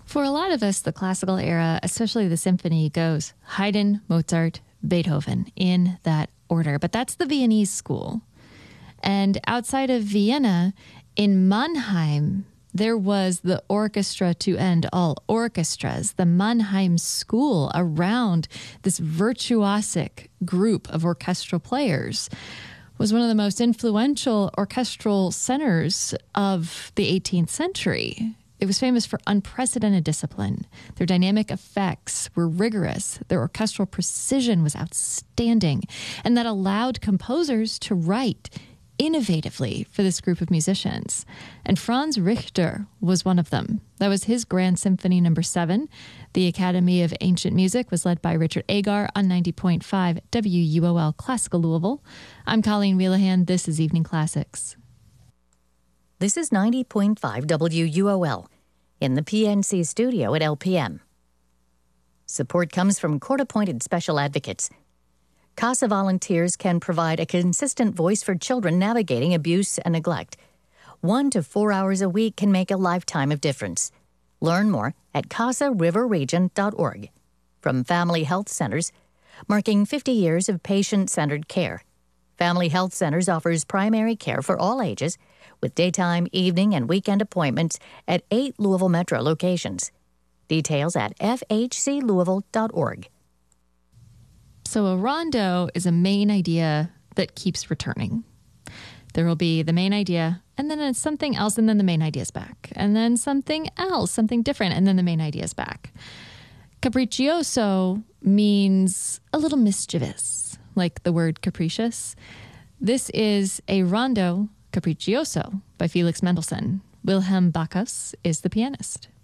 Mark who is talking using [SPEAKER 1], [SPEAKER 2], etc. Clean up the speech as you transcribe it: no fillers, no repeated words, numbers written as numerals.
[SPEAKER 1] For a lot of us, the classical era, especially the symphony, goes Haydn, Mozart, Beethoven in that order. But that's the Viennese school. And outside of Vienna, in Mannheim, there was the orchestra to end all orchestras, the Mannheim School, around this virtuosic group of orchestral players. Was one of the most influential orchestral centers of the 18th century. It was famous for unprecedented discipline. Their dynamic effects were rigorous. Their orchestral precision was outstanding. And that allowed composers to write innovatively for this group of musicians. And Franz Richter was one of them. That was his Grand Symphony No. 7. The Academy of Ancient Music was led by Richard Agar on 90.5 WUOL Classical Louisville. I'm Colleen Wheelahan. This is Evening Classics.
[SPEAKER 2] This is 90.5 WUOL in the PNC studio at LPM. Support comes from court-appointed special advocates. CASA volunteers can provide a consistent voice for children navigating abuse and neglect. 1 to 4 hours a week can make a lifetime of difference. Learn more at casariverregion.org. From Family Health Centers, marking 50 years of patient-centered care. Family Health Centers offers primary care for all ages, with daytime, evening, and weekend appointments at 8 Louisville Metro locations. Details at fhclouisville.org.
[SPEAKER 1] So a rondo is a main idea that keeps returning. There will be the main idea, and then it's something else, and then the main idea is back. And then something else, something different, and then the main idea is back. Capriccioso means a little mischievous, like the word capricious. This is a rondo capriccioso by Felix Mendelssohn. Wilhelm Bacchus is the pianist.